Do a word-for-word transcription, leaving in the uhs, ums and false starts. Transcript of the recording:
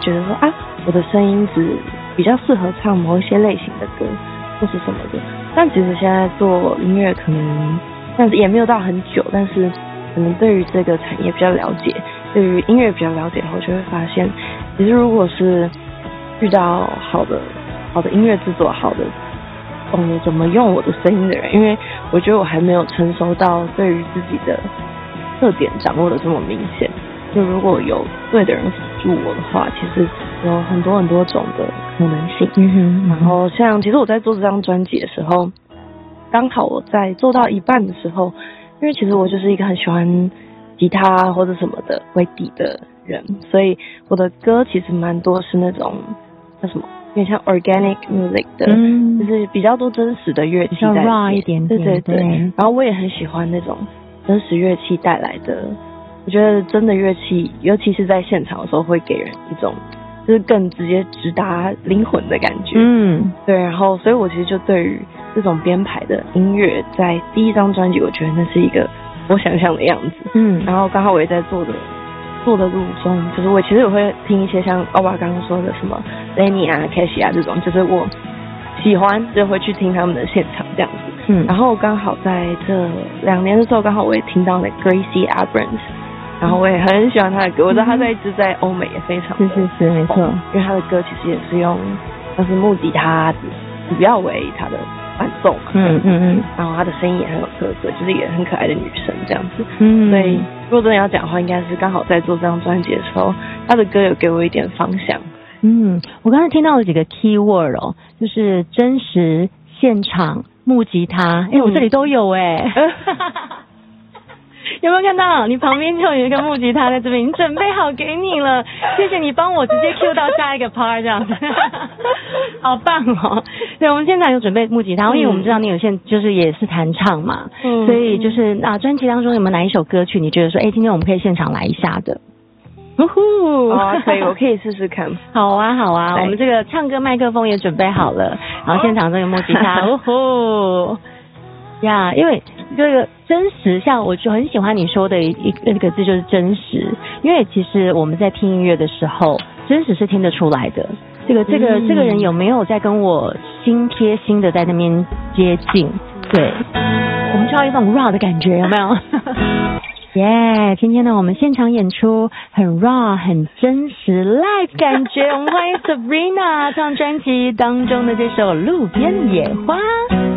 觉得说啊，我的声音只比较适合唱某一些类型的歌或是什么的。但其实现在做音乐可能，但是也没有到很久，但是可能对于这个产业比较了解，对于音乐比较了解后，就会发现，其实如果是遇到好的好的音乐制作，好的懂得怎么用我的声音的人，因为我觉得我还没有成熟到对于自己的特点掌握的这么明显。就如果有对的人辅助我的话，其实有很多很多种的可能性。 嗯哼， 然后像其实我在做这张专辑的时候，刚好我在做到一半的时候，因为其实我就是一个很喜欢吉他或者什么的为底的人，所以我的歌其实蛮多是那种叫什么，有点像 organic music 的，嗯、就是比较多真实的乐器在里面， 比较 raw 一点点， 对对对。然后我也很喜欢那种真实乐器带来的，我觉得真的乐器，尤其是在现场的时候，会给人一种就是更直接直达灵魂的感觉。嗯，对。然后，所以我其实就对于这种编排的音乐，在第一张专辑，我觉得那是一个我想象的样子。嗯，然后刚好我也在做的做的路中，就是我其实也会听一些像欧巴刚刚说的什么 Lenny 啊、Cashy 啊这种，就是我喜欢就会去听他们的现场这样子。嗯，然后刚好在这两年的时候，刚好我也听到了 Gracie Abrams。然后我也很喜欢他的歌，我知道他在一直在欧美也非常是是是没错， 因为他的歌其实也是用像是木吉他主要为他的伴奏嘛，嗯嗯嗯，然后他的声音也很有特色，就是也很可爱的女生这样子，嗯，所以如果真的要讲的话，应该是刚好在做这张专辑的时候，他的歌有给我一点方向。 嗯，我刚才听到了几个 key word 哦，就是真实、现场、木吉他，哎，我这里都有哎。有没有看到你旁边就有一个木吉他在这边，你准备好给你了，谢谢你帮我直接 cue 到下一个 part 这样子，好棒哦！对，我们现场有准备木吉他，因为我们知道你有现就是也是弹唱嘛，嗯，所以就是啊，专辑当中有没有哪一首歌曲你觉得说，哎，今天我们可以现场来一下的？ 呜呼，哦，可以，我可以试试看。 好啊，好啊，我们这个唱歌麦克风也准备好了，然后现场这个木吉他，呜呼。呀、yeah, 因为这个真实，像我就很喜欢你说的一一那个字就是真实，因为其实我们在听音乐的时候，真实是听得出来的。这个这个、嗯、这个人有没有在跟我心贴心的在那边接近？对，我们需要一种 raw 的感觉，有没有？耶、yeah, 今天呢，我们现场演出很 raw 很真实 live 感觉，我们欢迎 Sabrina 唱专辑当中的这首《路边野花》。